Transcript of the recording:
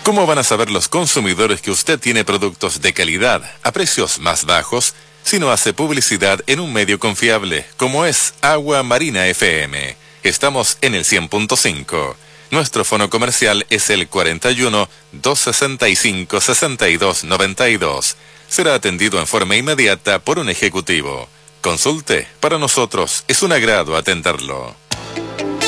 ¿Cómo van a saber los consumidores que usted tiene productos de calidad a precios más bajos si no hace publicidad en un medio confiable como es Agua Marina FM? Estamos en el 100.5. Nuestro fono comercial es el 41 265 62 92. Será atendido en forma inmediata por un ejecutivo. Consulte, para nosotros es un agrado atenderlo.